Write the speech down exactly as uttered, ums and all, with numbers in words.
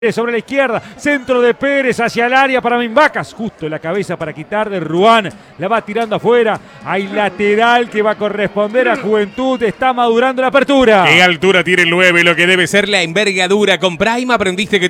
Sobre la izquierda, centro de Pérez hacia el área para Mimbacas, justo la cabeza para quitar de Ruán, la va tirando afuera, hay lateral que va a corresponder a Juventud, está madurando la apertura. ¿Qué altura tiene el nueve? Lo que debe ser la envergadura. Con Prime aprendiste que